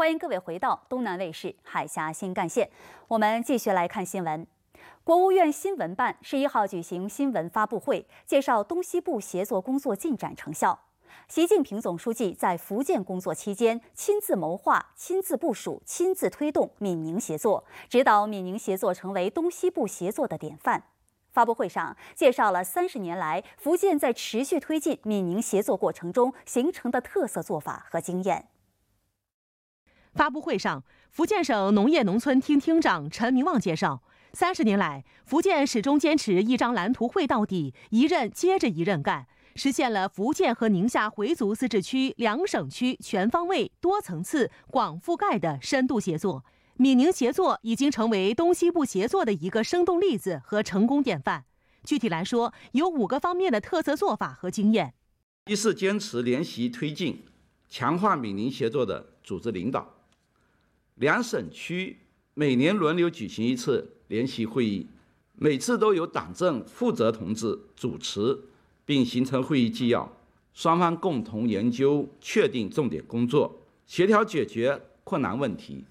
欢迎各位回到东南卫视海峡新干线。我们继续来看新闻。国务院新闻办11号举行新闻发布会，介绍东西部协作工作进展成效。习近平总书记在福建工作期间，亲自谋划、亲自部署、亲自推动闽宁协作，指导闽宁协作成为东西部协作的典范。发布会上介绍了30年来福建在持续推进闽宁协作过程中形成的特色做法和经验。 发布会上，福建省农业农村厅厅长陈明旺介绍，30年来，福建始终坚持一张蓝图绘到底，一任接着一任干，实现了福建和宁夏回族自治区2省区全方位、多层次、广覆盖的深度协作。闽宁协作已经成为东西部协作的一个生动例子和成功典范。具体来说，有5个方面的特色做法和经验。 一是坚持联席推进，强化闽宁协作的组织领导。2省区每年轮流举行一次联席会议，每次都由党政负责同志主持，并形成会议纪要，双方共同研究确定重点工作，协调解决困难问题，